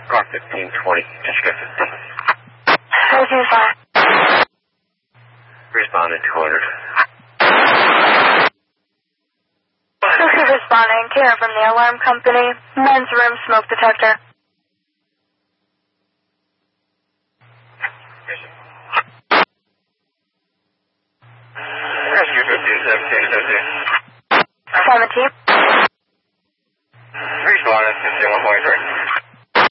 Car 1520, Jessica 15. Rescue 5. Responding 200. Rescue responding, Karen from the alarm company. Men's room smoke detector. Rescue 15, 17, 17. Responding 51.3.